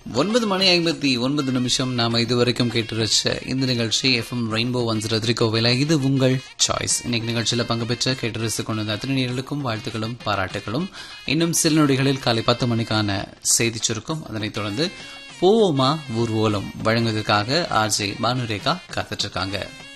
9:59 நாம இதுவரைக்கும் கேட்டு ரசிச்ச இந்த நிகழ்ச்சி எஃப்எம் ரெயின்போ 103 கோவில. இது உங்கள் சாய்ஸ். இன்னைக்கு நிகழ்ச்சியில பங்கு பெற்ற கேட்டு ரசித்துக் கொண்ட அத்தனை நேயர்களுக்கும் வாழ்த்துக்களும் பாராட்டுகளும். இன்னும் சில நொடிகளில் காலை 10 மணிக்கான செய்தி சுருக்கம். அதனைத் தொடர்ந்து போவோமா ஊர்வலம் வழங்குவதற்காக ஆர்ஜே பானுரேகா காத்துட்டு இருக்காங்க.